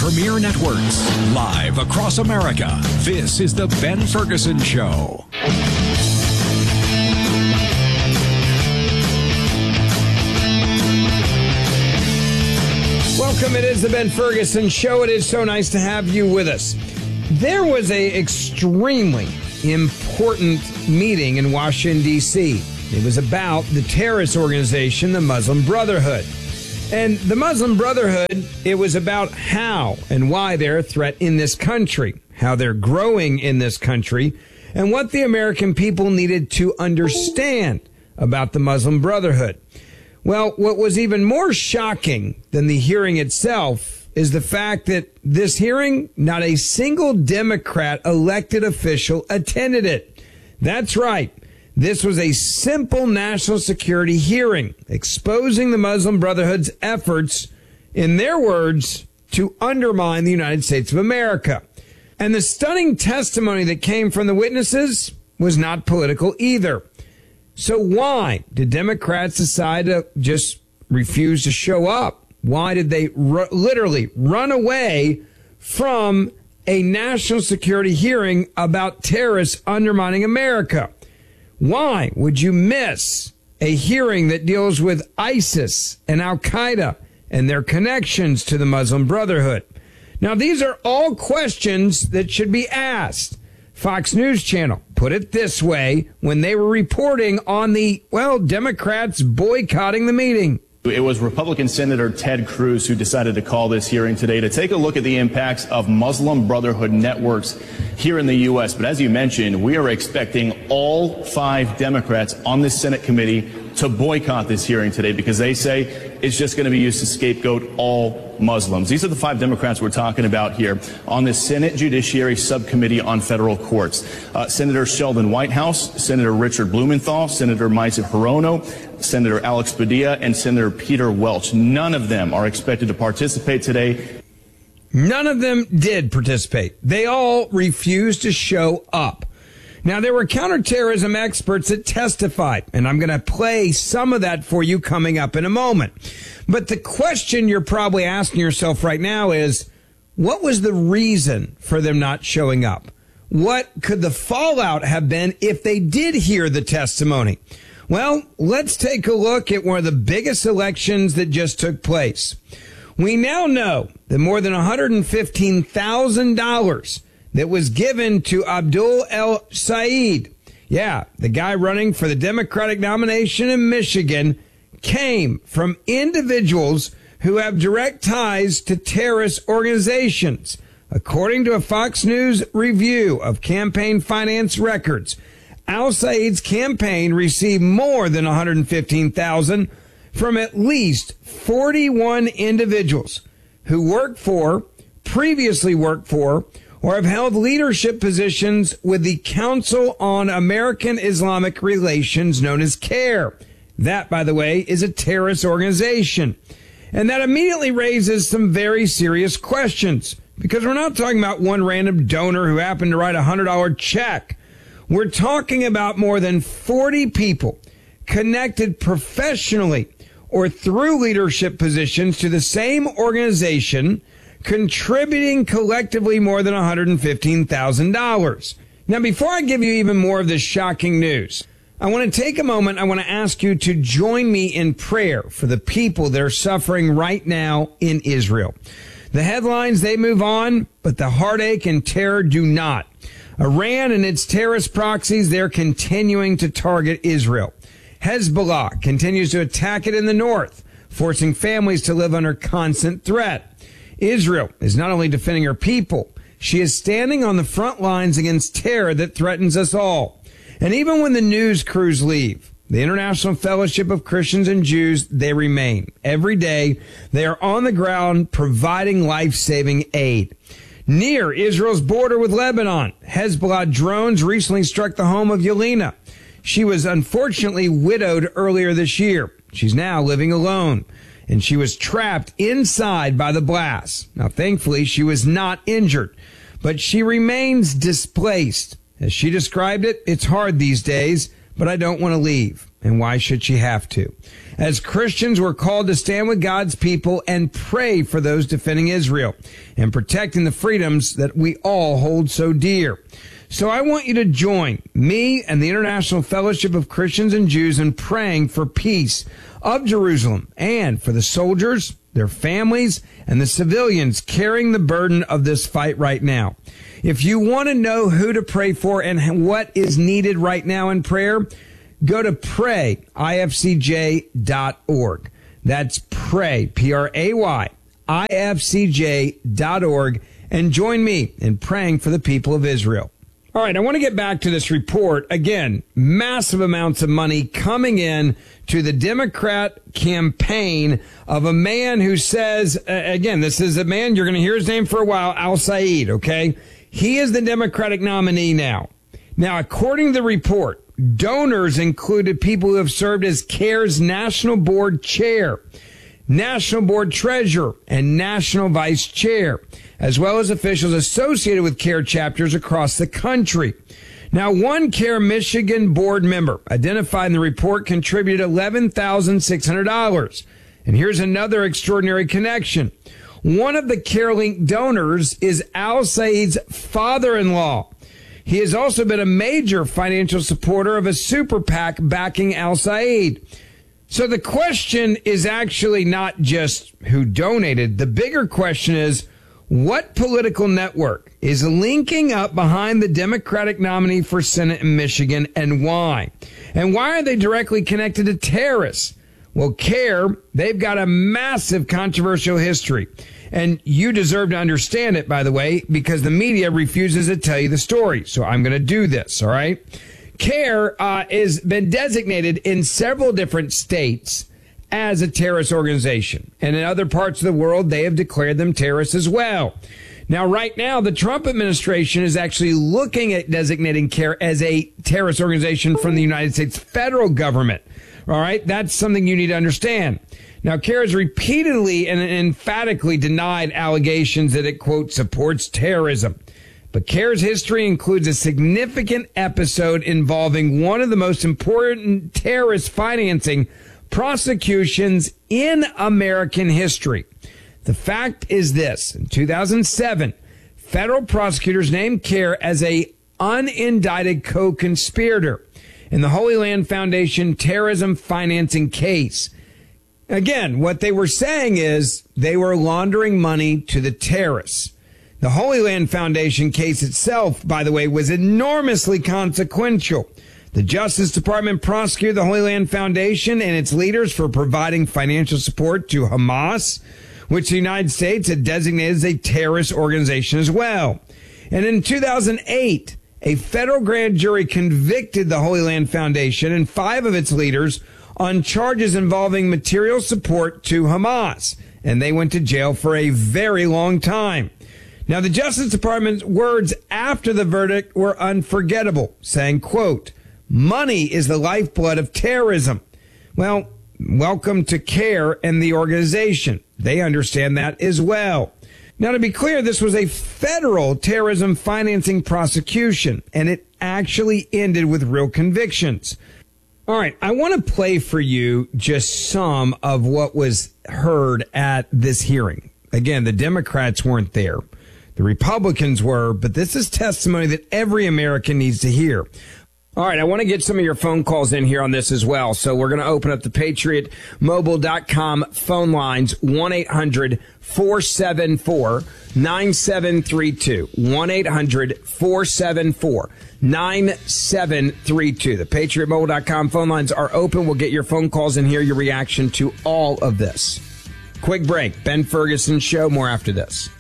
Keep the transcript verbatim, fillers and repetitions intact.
Premier Networks, live across America. This is The Ben Ferguson Show. Welcome. It is The Ben Ferguson Show. It is so nice to have you with us. There was a extremely important meeting in Washington, D C It was about the terrorist organization, the Muslim Brotherhood. And the Muslim Brotherhood, it was about how and why they're a threat in this country, how they're growing in this country, and what the American people needed to understand about the Muslim Brotherhood. Well, what was even more shocking than the hearing itself is the fact that this hearing, not a single Democrat elected official attended it. That's right. This was a simple national security hearing exposing the Muslim Brotherhood's efforts, in their words, to undermine the United States of America. And the stunning testimony that came from the witnesses was not political either. So why did Democrats decide to just refuse to show up? Why did they r- literally run away from a national security hearing about terrorists undermining America? Why would you miss a hearing that deals with ISIS and Al-Qaeda and their connections to the Muslim Brotherhood? Now, these are all questions that should be asked. Fox News Channel put it this way when they were reporting on the, well, Democrats boycotting the meeting. It was Republican Senator Ted Cruz who decided to call this hearing today to take a look at the impacts of Muslim Brotherhood networks here in the U S. But as you mentioned, we are expecting all five Democrats on this Senate committee to boycott this hearing today because they say it's just going to be used to scapegoat all Muslims. These are the five Democrats we're talking about here on the Senate Judiciary Subcommittee on Federal Courts. Uh, Senator Sheldon Whitehouse, Senator Richard Blumenthal, Senator Maisa Hirono, Senator Alex Padilla, and Senator Peter Welch. None of them are expected to participate today. None of them did participate. They all refused to show up. Now, there were counterterrorism experts that testified, and I'm going to play some of that for you coming up in a moment. But the question you're probably asking yourself right now is, what was the reason for them not showing up? What could the fallout have been if they did hear the testimony? Well, let's take a look at one of the biggest elections that just took place. We now know that more than one hundred fifteen thousand dollars that was given to Abdul El Sayed, yeah, the guy running for the Democratic nomination in Michigan, came from individuals who have direct ties to terrorist organizations. According to a Fox News review of campaign finance records, Al Sayed's campaign received more than one hundred fifteen thousand dollars from at least forty-one individuals who work for, previously worked for, or have held leadership positions with the Council on American Islamic Relations, known as CAIR. That, by the way, is a terrorist organization. And that immediately raises some very serious questions, because we're not talking about one random donor who happened to write a one hundred dollars check. We're talking about more than forty people connected professionally or through leadership positions to the same organization, contributing collectively more than one hundred fifteen thousand dollars. Now, before I give you even more of this shocking news, I want to take a moment. I want to ask you to join me in prayer for the people that are suffering right now in Israel. The headlines, they move on, but the heartache and terror do not. Iran and its terrorist proxies, they're continuing to target Israel. Hezbollah continues to attack it in the north, forcing families to live under constant threat. Israel is not only defending her people, she is standing on the front lines against terror that threatens us all. And even when the news crews leave, the International Fellowship of Christians and Jews, they remain. Every day, they are on the ground providing life-saving aid. Near Israel's border with Lebanon, Hezbollah drones recently struck the home of Yelena. She was unfortunately widowed earlier this year. She's now living alone, and she was trapped inside by the blast. Now, thankfully, she was not injured, but she remains displaced. As she described it, it's hard these days, but I don't want to leave. And why should she have to? As Christians, we're called to stand with God's people and pray for those defending Israel and protecting the freedoms that we all hold so dear. So I want you to join me and the International Fellowship of Christians and Jews in praying for peace of Jerusalem and for the soldiers, their families, and the civilians carrying the burden of this fight right now. If you want to know who to pray for and what is needed right now in prayer, go to pray I F C J dot org. That's pray, P R A Y, I F C J dot org, and join me in praying for the people of Israel. All right, I want to get back to this report. Again, massive amounts of money coming in to the Democrat campaign of a man who says, uh, again, this is a man, you're going to hear his name for a while, Al-Said, okay? He is the Democratic nominee now. Now, according to the report, donors included people who have served as CARE's National Board Chair, National Board Treasurer, and National Vice Chair, as well as officials associated with CARE chapters across the country. Now, one CARE Michigan board member identified in the report contributed eleven thousand six hundred dollars. And here's another extraordinary connection. One of the CareLink donors is Al-Said's father-in-law. He has also been a major financial supporter of a super PAC backing Al-Said. So the question is actually not just who donated. The bigger question is, what political network is linking up behind the Democratic nominee for Senate in Michigan, and why? And why are they directly connected to terrorists? Well, CARE, they've got a massive controversial history. And you deserve to understand it, by the way, because the media refuses to tell you the story. So I'm going to do this, all right? CARE uh, has been designated in several different states as a terrorist organization. And in other parts of the world, they have declared them terrorists as well. Now, right now, the Trump administration is actually looking at designating CARE as a terrorist organization from the United States federal government. All right? That's something you need to understand. Now, CARE has repeatedly and emphatically denied allegations that it, quote, supports terrorism. But CARE's history includes a significant episode involving one of the most important terrorist financing prosecutions in American history. The fact is this: in two thousand seven, federal prosecutors named CARE as a unindicted co-conspirator in the Holy Land Foundation terrorism financing case. Again, what they were saying is they were laundering money to the terrorists. The Holy Land Foundation case itself, by the way, was enormously consequential. The Justice Department prosecuted the Holy Land Foundation and its leaders for providing financial support to Hamas, which the United States had designated as a terrorist organization as well. And in two thousand eight, a federal grand jury convicted the Holy Land Foundation and five of its leaders on charges involving material support to Hamas, and they went to jail for a very long time. Now, the Justice Department's words after the verdict were unforgettable, saying, quote, "Money is the lifeblood of terrorism." Well, welcome to CARE and the organization. They understand that as well. Now, to be clear, this was a federal terrorism financing prosecution, and it actually ended with real convictions. All right, I want to play for you just some of what was heard at this hearing. Again, the Democrats weren't there. The Republicans were, but this is testimony that every American needs to hear. All right, I want to get some of your phone calls in here on this as well. So we're going to open up the patriot mobile dot com phone lines, one eight hundred four seven four nine seven three two, one eight hundred four seven four nine seven three two. The patriot mobile dot com phone lines are open. We'll get your phone calls and hear your reaction to all of this. Quick break. Ben Ferguson Show. More after this.